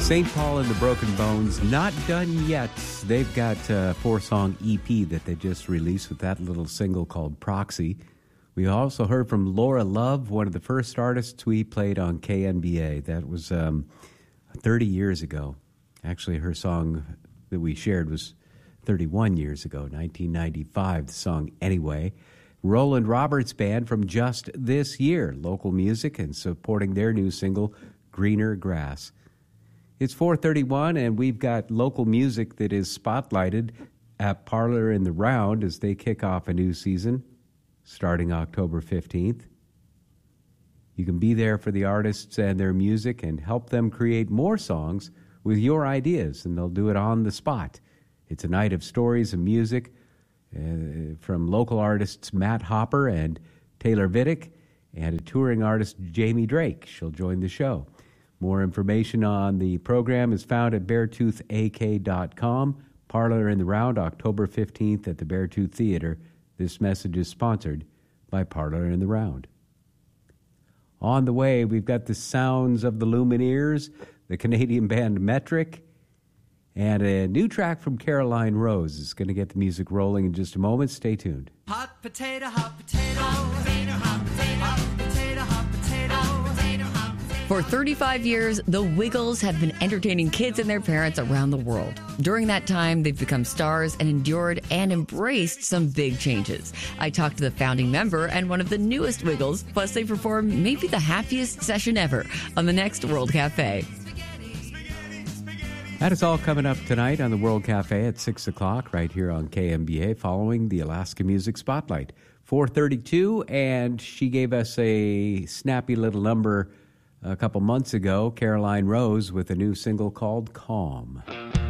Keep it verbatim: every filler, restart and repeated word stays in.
Saint Paul and the Broken Bones, not done yet. They've got a four-song E P that they just released with that little single called Proxy. We also heard from Laura Love, one of the first artists we played on K N B A. That was um, thirty years ago. Actually, her song that we shared was thirty-one years ago, nineteen ninety-five, the song Anyway. Roland Roberts Band from just this year, local music and supporting their new single, Greener Grass. It's four thirty-one, and we've got local music that is spotlighted at Parlor in the Round as they kick off a new season starting October fifteenth. You can be there for the artists and their music and help them create more songs with your ideas, and they'll do it on the spot. It's a night of stories and music uh, from local artists Matt Hopper and Taylor Vidic, and a touring artist, Jamie Drake. She'll join the show. More information on the program is found at beartooth a k dot com. Parlor in the Round, October fifteenth at the Beartooth Theater. This message is sponsored by Parlor in the Round. On the way, we've got the sounds of the Lumineers, the Canadian band Metric, and a new track from Caroline Rose is going to get the music rolling in just a moment. Stay tuned. Hot potato, hot potato, hot potato, hot potato, hot potato, hot potato, potato, hot potato. For thirty-five years, the Wiggles have been entertaining kids and their parents around the world. During that time, they've become stars and endured and embraced some big changes. I talked to the founding member and one of the newest Wiggles, plus they performed maybe the happiest session ever on the next World Cafe. That is all coming up tonight on the World Cafe at six o'clock right here on K M B A following the Alaska Music Spotlight. four thirty-two, and she gave us a snappy little number a couple months ago, Caroline Rose, with a new single called Calm.